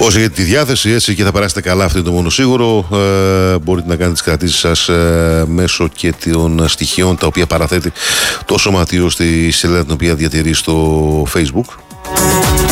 Όσο για τη διάθεση, έτσι, και θα περάσετε καλά, αυτό είναι το μόνο σίγουρο. Μπορείτε να κάνετε τις κρατήσεις σας μέσω και των στοιχείων τα οποία παραθέτει το Σωματείο στη σελίδα την οποία διατηρεί στο Facebook.